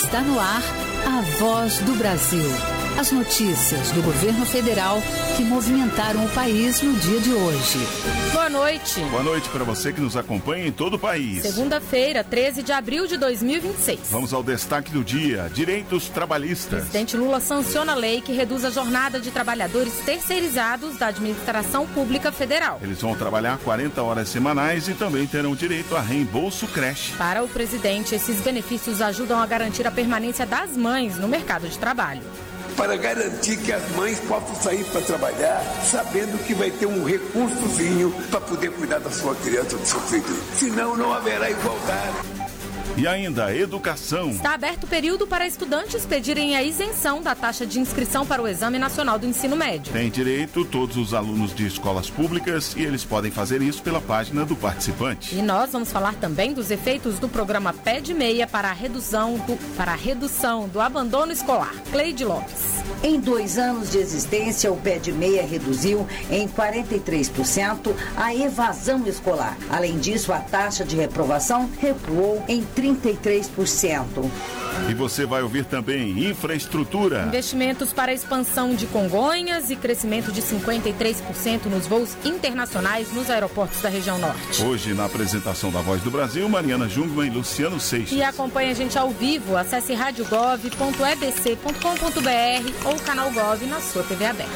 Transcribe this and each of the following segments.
Está no ar a Voz do Brasil. As notícias do governo federal que movimentaram o país no dia de hoje. Boa noite. Boa noite para você que nos acompanha em todo o país. Segunda-feira, 13 de abril de 2026. Vamos ao destaque do dia: direitos trabalhistas. Presidente Lula sanciona a lei que reduz a jornada de trabalhadores terceirizados da administração pública federal. Eles vão trabalhar 40 horas semanais e também terão direito a reembolso creche. Para o presidente, esses benefícios ajudam a garantir a permanência das mães no mercado de trabalho. Para garantir que as mães possam sair para trabalhar, sabendo que vai ter um recursozinho para poder cuidar da sua criança, do seu filho. Senão não haverá igualdade. E ainda, educação. Está aberto o período para estudantes pedirem a isenção da taxa de inscrição para o Exame Nacional do Ensino Médio. Tem direito todos os alunos de escolas públicas e eles podem fazer isso pela página do participante. E nós vamos falar também dos efeitos do programa Pé de Meia para a redução do abandono escolar. Cleide Lopes. Em 2 anos de existência, o Pé de Meia reduziu em 43% a evasão escolar. Além disso, a taxa de reprovação recuou em 33%. E você vai ouvir também infraestrutura. Investimentos para a expansão de Congonhas e crescimento de 53% nos voos internacionais nos aeroportos da região norte. Hoje, na apresentação da Voz do Brasil, Mariana Jungmann e Luciano Seixas. E acompanhe a gente ao vivo. Acesse radiogov.ebc.com.br ou canal Gov na sua TV aberta.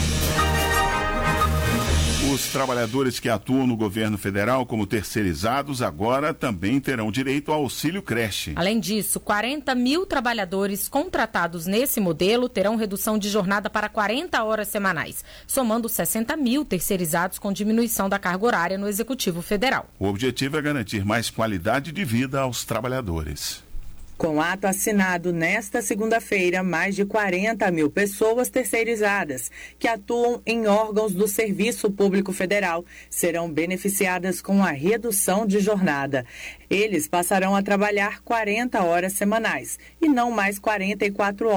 Os trabalhadores que atuam no governo federal como terceirizados agora também terão direito ao auxílio creche. Além disso, 40 mil trabalhadores contratados nesse modelo terão redução de jornada para 40 horas semanais, somando 60 mil terceirizados com diminuição da carga horária no Executivo Federal. O objetivo é garantir mais qualidade de vida aos trabalhadores. Com ato assinado nesta segunda-feira, mais de 40 mil pessoas terceirizadas que atuam em órgãos do Serviço Público Federal serão beneficiadas com a redução de jornada. Eles passarão a trabalhar 40 horas semanais e não mais 44 horas.